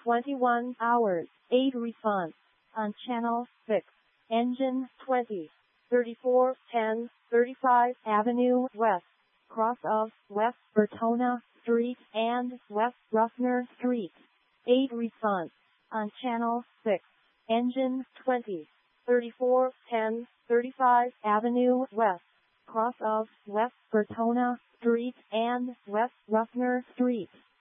21 hours, 8 response. On channel 6. Engine 20. 3410, 35 Avenue West. Cross of West Bertona Street and West Ruffner Street. 8 response. On channel 6. Engine 20. 3410, 35 Avenue West. Cross of West Bertona Street and West Ruffner Street.